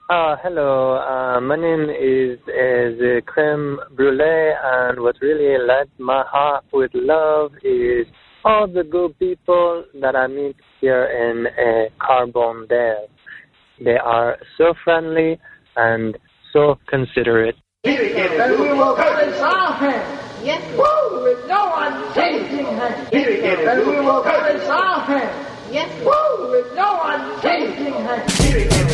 Hello. My name is the Creme Brulee, and what really lights my heart with love is all the good people that I meet here in Carbondale. They are so friendly and so considerate. And we will cleanse our hands. Yes. Woo! With no unchanging hand. And we will cleanse our hands. Yes. Woo! With no unchanging hand.